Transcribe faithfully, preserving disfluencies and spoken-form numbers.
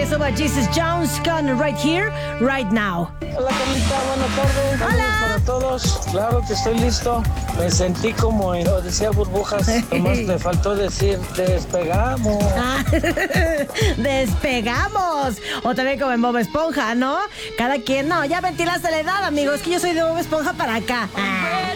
Eso va Jesus Jones con Right Here, Right Now. Hola Carlita, buenas tardes. Hola. Saludos para todos. Claro que estoy listo. Me sentí como en Odisea Burbujas. Nomás le faltó decir despegamos. Ah, despegamos. O también como en Bob Esponja, ¿no? Cada quien, no, ya ventilaste la edad, amigos, que yo soy de Bob Esponja para acá. Ah.